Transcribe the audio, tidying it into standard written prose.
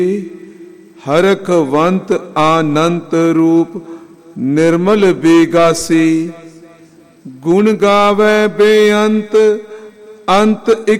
ਹਰਖਵੰਤ ਆਨੰਤ ਰੂਪ ਨਿਰਮਲ ਬੇਗਾਸੀ। ਗੁਣ ਗਾਵੇ ਬੇਅੰਤ ਅੰਤ